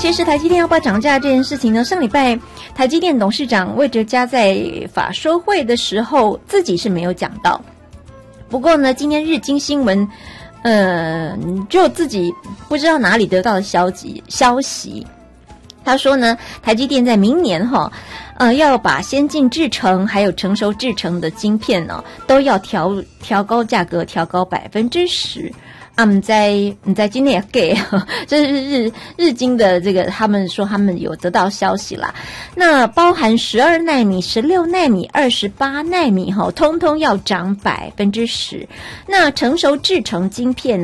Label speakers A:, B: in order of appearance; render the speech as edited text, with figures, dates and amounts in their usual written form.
A: 其实台积电要不要涨价这件事情呢，上礼拜台积电董事长魏哲家在法说会的时候自己是没有讲到，不过呢，今天日经新闻就自己不知道哪里得到的消息，他说呢，台积电在明年要把先进制程还有成熟制程的晶片呢，都要调高价格，调高10%。在今天也给，这是日经的这个，他们说他们有得到消息啦。那包含12奈米、16奈米、28奈米通通要涨10%。那成熟制程晶片